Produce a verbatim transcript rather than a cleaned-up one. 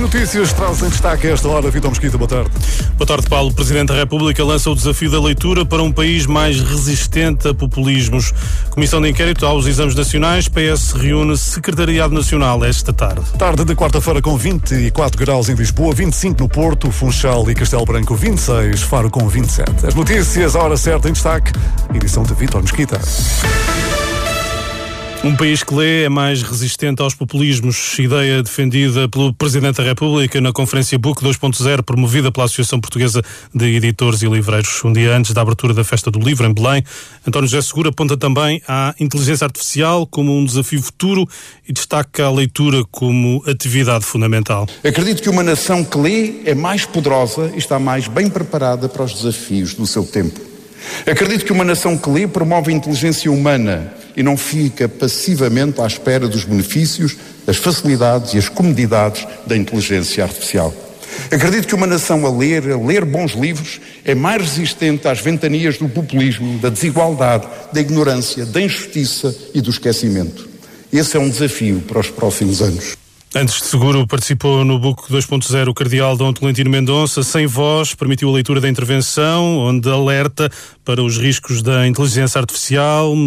notícias traz em destaque a esta hora. Vitor Mesquita, boa tarde. Boa tarde, Paulo. O Presidente da República lança o desafio da leitura para um país mais resistente a populismos. Comissão de inquérito aos exames nacionais. P S reúne Secretariado Nacional esta tarde. Tarde de quarta-feira com vinte e quatro graus em Lisboa, vinte e cinco no Porto, Funchal e Castelo Branco vinte e seis, Faro com vinte e sete. As notícias, a hora certa em destaque. Edição de Vitor Mesquita. Um país que lê é mais resistente aos populismos. Ideia defendida pelo Presidente da República na conferência Book dois ponto zero, promovida pela Associação Portuguesa de Editores e Livreiros. Um dia antes da abertura da Festa do Livro, em Belém, António José Seguro aponta também à inteligência artificial como um desafio futuro e destaca a leitura como atividade fundamental. Acredito que uma nação que lê é mais poderosa e está mais bem preparada para os desafios do seu tempo. Acredito que uma nação que lê promove a inteligência humana e não fica passivamente à espera dos benefícios, as facilidades e as comodidades da inteligência artificial. Acredito que uma nação a ler, a ler bons livros, é mais resistente às ventanias do populismo, da desigualdade, da ignorância, da injustiça e do esquecimento. Esse é um desafio para os próximos anos. Antes de Seguro, participou no Book dois ponto zero o cardeal Dom Tolentino Mendonça. Sem voz, permitiu a leitura da intervenção, onde alerta para os riscos da inteligência artificial.